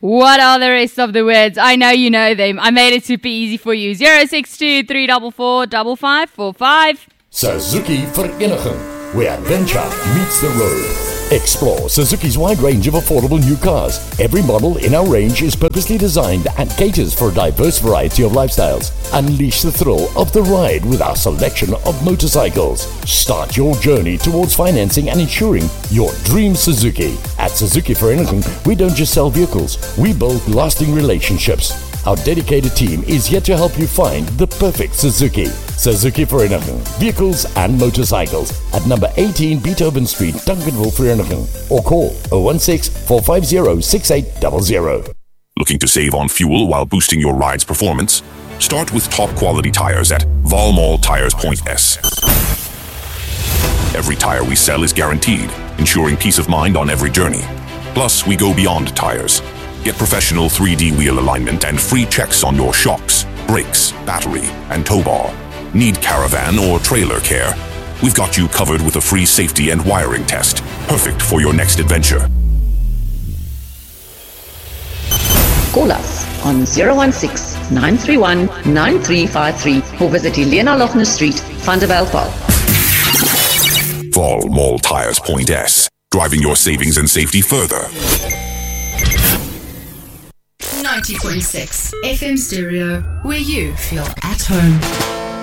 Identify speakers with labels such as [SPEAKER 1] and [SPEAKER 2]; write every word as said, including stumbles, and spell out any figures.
[SPEAKER 1] What are the rest of the words? I know you know them. I made it super easy for you. zero six two, three four four, five five four five.
[SPEAKER 2] Suzuki Vereniging, where adventure meets the road. Explore Suzuki's wide range of affordable new cars. Every model in our range is purposely designed and caters for a diverse variety of lifestyles. Unleash the thrill of the ride with our selection of motorcycles. Start your journey towards financing and insuring your dream Suzuki. At Suzuki Vereniging, we don't just sell vehicles, we build lasting relationships. Our dedicated team is here to help you find the perfect Suzuki. Suzuki Vereniging, vehicles and motorcycles at number eighteen Beethoven Street, Duncanville, Vereniging, or call zero one six, four five zero, six eight zero zero.
[SPEAKER 3] Looking to save on fuel while boosting your ride's performance? Start with top quality tires at Volmall Tires Point S. Every tire we sell is guaranteed, ensuring peace of mind on every journey. Plus, we go beyond tires. Get professional three D wheel alignment and free checks on your shocks, brakes, battery, and tow bar. Need caravan or trailer care? We've got you covered with a free safety and wiring test. Perfect for your next adventure.
[SPEAKER 4] Call us on zero one six, nine three one, nine three five three or visit Helena Lochner Street, Vanderbilt.
[SPEAKER 3] Vol Mall Tires Point S, driving your savings and safety further.
[SPEAKER 5] ninety point six F M Stereo, where you feel at home.